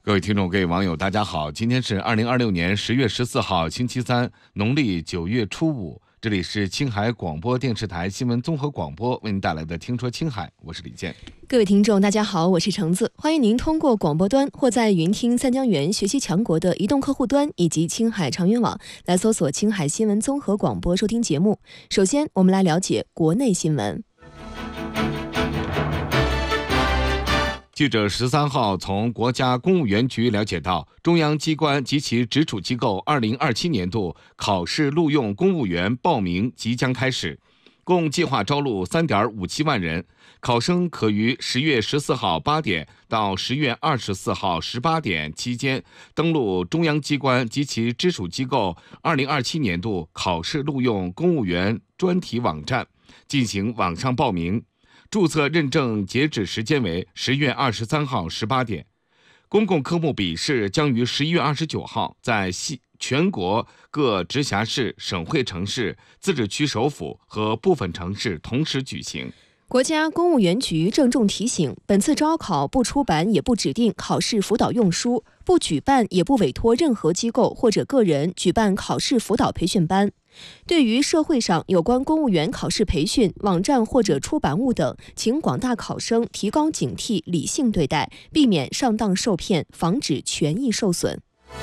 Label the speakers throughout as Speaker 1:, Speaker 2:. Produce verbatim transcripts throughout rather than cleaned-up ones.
Speaker 1: 各位听众、各位网友，大家好！今天是二零二六年十月十四号，星期三，农历九月初五。这里是青海广播电视台新闻综合广播为您带来的《听说青海》，我是李健。
Speaker 2: 各位听众，大家好，我是橙子，欢迎您通过广播端或在云听三江源学习强国的移动客户端以及青海长源网来搜索青海新闻综合广播收听节目。首先，我们来了解国内新闻。
Speaker 1: 记者十三号从国家公务员局了解到，中央机关及其直属机构二零二七年度考试录用公务员报名即将开始，共计划招录 三点五七万人，考生可于十月十四号八点到十月二十四号十八点期间登录中央机关及其直属机构二零二七年度考试录用公务员专题网站进行网上报名。注册认证截止时间为十月二十三号十八点，公共科目笔试将于十一月二十九号在全国各直辖市、省会城市、自治区首府和部分城市同时举行。
Speaker 2: 国家公务员局郑重提醒，本次招考不出版也不指定考试辅导用书，不举办也不委托任何机构或者个人举办考试辅导培训班。对于社会上有关公务员考试培训网站或者出版物等，请广大考生提高警惕，理性对待，避免上当受骗，防止权益受损。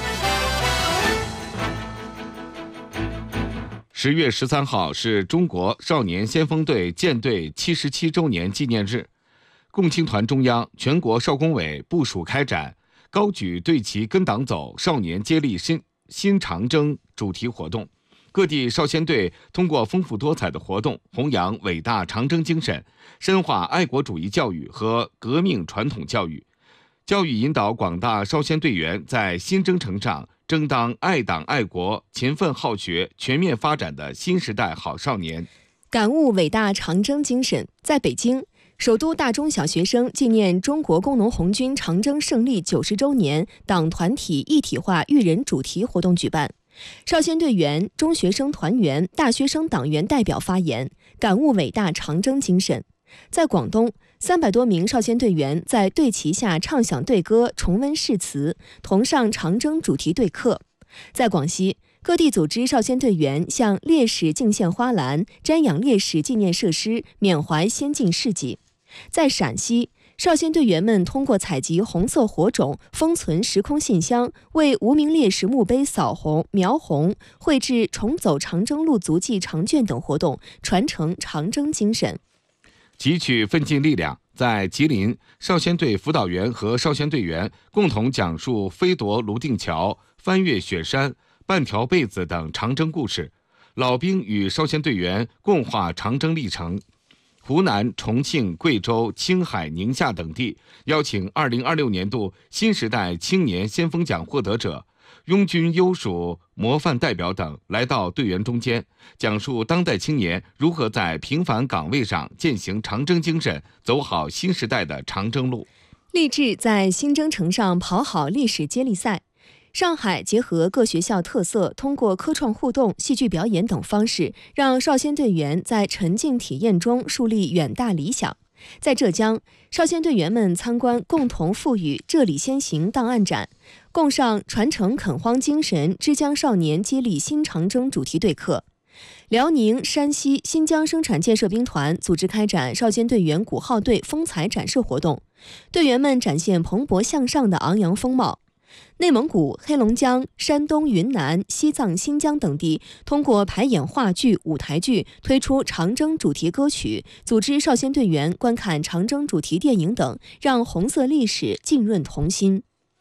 Speaker 1: 十月十三号是中国少年先锋队建队七十七周年纪念日，共青团中央、全国少工委部署开展高举队旗跟党走少年接力新新长征主题活动。各地少先队通过丰富多彩的活动，弘扬伟大长征精神，深化爱国主义教育和革命传统教育，教育引导广大少先队员在新征程上争当爱党爱国、勤奋好学、全面发展的新时代好少年。
Speaker 2: 感悟伟大长征精神，在北京，首都大中小学生纪念中国工农红军长征胜利九十周年党团体一体化育人主题活动举办。少先队员、中学生团员、大学生党员代表发言，感悟伟大长征精神。在广东，三百多名少先队员在队旗下唱响队歌、重温誓词，同上长征主题队课。在广西，各地组织少先队员向烈士敬献花篮，瞻仰烈士纪念设施，缅怀先进事迹。在陕西，少先队员们通过采集红色火种、封存时空信箱，为无名烈士墓碑扫红、描红，绘制重走长征路足迹长卷等活动，传承长征精神。
Speaker 1: 汲取奋进力量，在吉林，少先队辅导员和少先队员共同讲述飞夺泸定桥、翻越雪山、半条被子等长征故事，老兵与少先队员共话长征历程。湖南、重庆、贵州、青海、宁夏等地邀请二零二六年度新时代青年先锋奖获得者、拥军优属模范代表等来到队员中间，讲述当代青年如何在平凡岗位上践行长征精神，走好新时代的长征路。
Speaker 2: 立志在新征程上跑好历史接力赛。上海结合各学校特色，通过科创互动、戏剧表演等方式，让少先队员在沉浸体验中树立远大理想。在浙江，少先队员们参观共同赋予浙理先行档案展，共上传承垦荒精神之江少年接力新长征主题队课。辽宁、山西、新疆生产建设兵团组织开展少先队员鼓号队风采展示活动，队员们展现蓬勃向上的昂扬风貌。内蒙古、黑龙江、山东、云南、西藏、新疆等地通过排演话剧、舞台剧，推出长征主题歌曲，组织少先队员观看长征主题电影等，让红色历史浸润童心。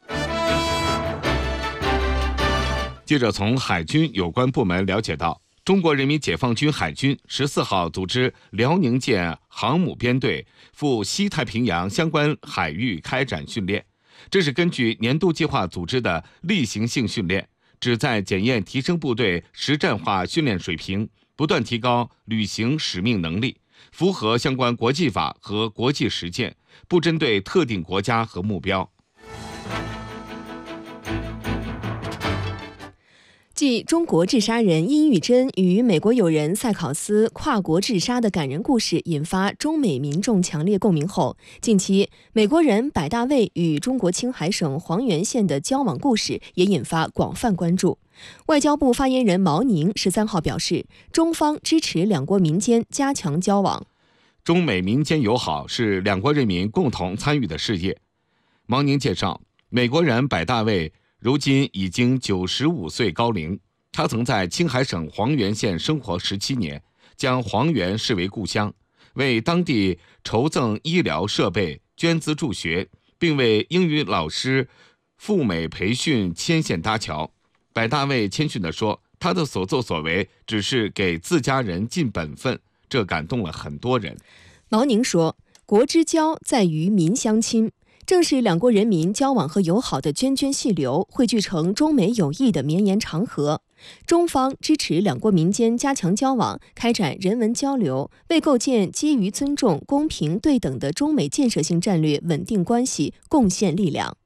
Speaker 1: 记者从海军有关部门了解到，中国人民解放军海军十四号组织辽宁舰航母编队赴西太平洋相关海域开展训练。这是根据年度计划组织的例行性训练，旨在检验提升部队实战化训练水平，不断提高履行使命能力，符合相关国际法和国际实践，不针对特定国家和目标。
Speaker 2: 继中国治沙人殷玉珍与美国友人塞考斯跨国治沙的感人故事引发中美民众强烈共鸣后，近期美国人百大卫与中国青海省黄原县的交往故事也引发广泛关注。外交部发言人毛宁十三号表示，中方支持两国民间加强交往。
Speaker 1: 中美民间友好是两国人民共同参与的事业。毛宁介绍，美国人百大卫如今已经九十五岁高龄，他曾在青海省黄原县生活十七年，将黄原视为故乡，为当地筹赠医疗设备、捐资助学，并为英语老师赴美培训牵线搭桥。百大卫谦逊地说，他的所作所为只是给自家人尽本分，这感动了很多人。
Speaker 2: 毛宁说，国之交在于民相亲，正是两国人民交往和友好的涓涓细流，汇聚成中美友谊的绵延长河。中方支持两国民间加强交往，开展人文交流，为构建基于尊重、公平、对等的中美建设性战略稳定关系贡献力量。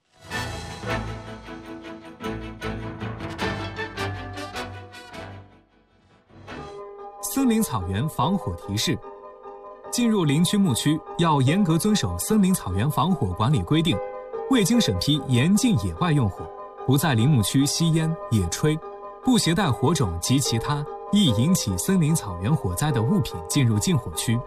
Speaker 3: 森林草原防火提示：进入林区牧区要严格遵守森林草原防火管理规定，未经审批严禁野外用火，不在林牧区吸烟、野炊，不携带火种及其他易引起森林草原火灾的物品进入禁火区。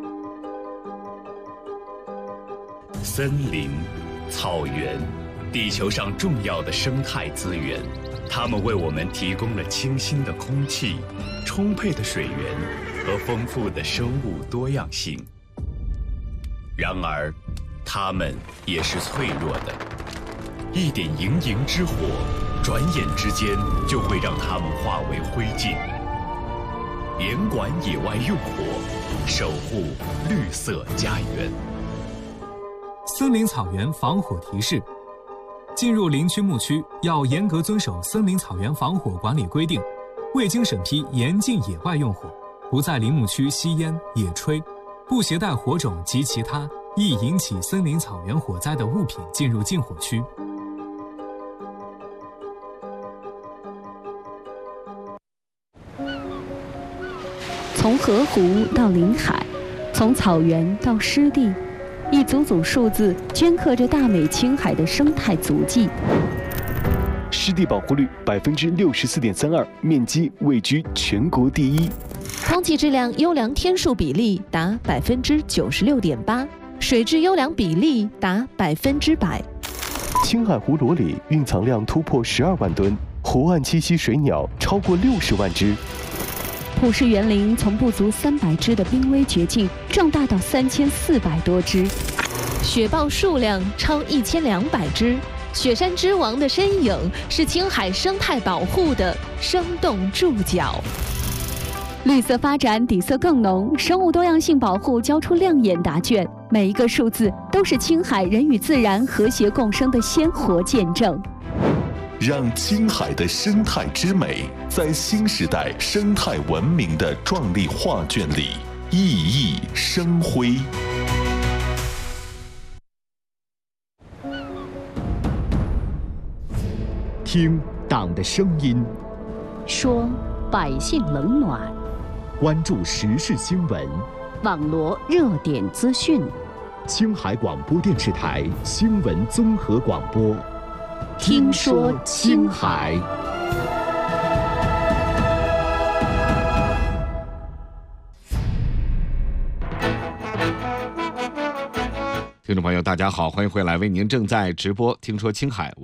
Speaker 4: 森林、草原，地球上重要的生态资源，它们为我们提供了清新的空气、充沛的水源和丰富的生物多样性。然而，它们也是脆弱的，一点营营之火，转眼之间就会让它们化为灰烬。严管野外用火，守护绿色家园。
Speaker 3: 森林草原防火提示：进入林区牧区要严格遵守森林草原防火管理规定，未经审批严禁野外用火，不在林牧区吸烟、野炊，不携带火种及其他易引起森林草原火灾的物品进入禁火区。
Speaker 5: 从河湖到临海，从草原到湿地，一组组数字镌刻着大美青海的生态足迹。
Speaker 6: 湿地保护率百分之六十四点三二，面积位居全国第一。
Speaker 7: 空气质量优良天数比例达百分之九十六点八，水质优良比例达百分之百。
Speaker 6: 青海湖裸里蕴藏量突破十二万吨，湖岸栖息水鸟超过六十万只。
Speaker 5: 普氏园林从不足三百只的濒危绝境壮大到三千四百多只，
Speaker 7: 雪豹数量超一千两百只。雪山之王的身影是青海生态保护的生动注脚。
Speaker 5: 绿色发展底色更浓，生物多样性保护交出亮眼答卷，每一个数字都是青海人与自然和谐共生的鲜活见证。
Speaker 8: 让青海的生态之美在新时代生态文明的壮丽画卷里熠熠生辉。
Speaker 9: 听党的声音，
Speaker 5: 说百姓冷暖，
Speaker 9: 关注时事新闻，
Speaker 5: 网罗热点资讯。
Speaker 9: 青海广播电视台新闻综合广播，
Speaker 5: 听说青海。
Speaker 1: 听众朋友，大家好，欢迎回来，为您正在直播《听说青海》。